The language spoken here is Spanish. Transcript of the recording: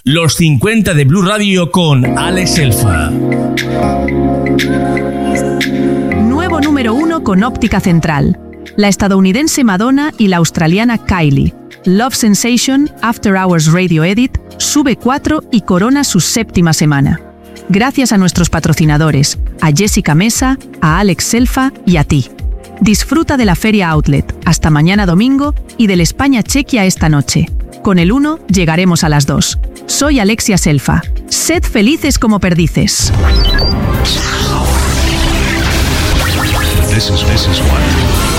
los 50 de Blue Radio con Alex Selfa. Nuevo número 1 con Óptica Central. La estadounidense Madonna y la australiana Kylie. Love Sensation After Hours Radio Edit sube 4 y corona su 7ª semana. Gracias a nuestros patrocinadores, a Jessica Mesa, a Alex Selfa y a ti. Disfruta de la Feria Outlet hasta mañana domingo y del España-Chequia esta noche. Con el 1 llegaremos a las 2. Soy Alexia Selfa. Sed felices como perdices. This is one.